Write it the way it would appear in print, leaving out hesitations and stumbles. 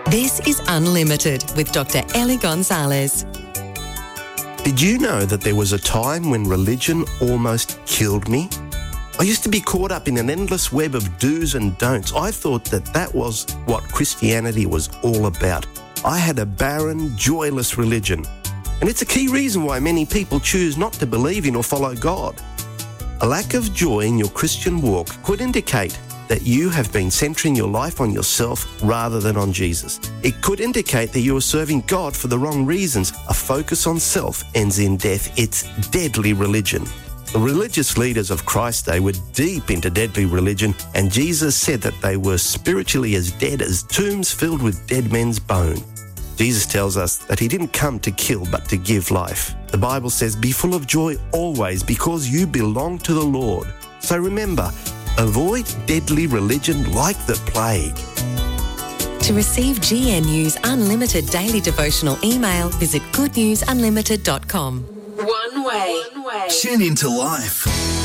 This is Unlimited with Dr. Ellie Gonzalez. Did you know that there was a time when religion almost killed me? I used to be caught up in an endless web of do's and don'ts. I thought that was what Christianity was all about. I had a barren, joyless religion. And it's a key reason why many people choose not to believe in or follow God. A lack of joy in your Christian walk could indicate that you have been centering your life on yourself rather than on Jesus. It could indicate that you are serving God for the wrong reasons. A focus on self ends in death. It's deadly religion. The religious leaders of Christ's day were deep into deadly religion, and Jesus said that they were spiritually as dead as tombs filled with dead men's bone. Jesus tells us that he didn't come to kill but to give life. The Bible says, "Be full of joy always because you belong to the Lord." So remember, avoid deadly religion like the plague. To receive GNU's Unlimited Daily Devotional email, visit goodnewsunlimited.com. One way. Tune into life.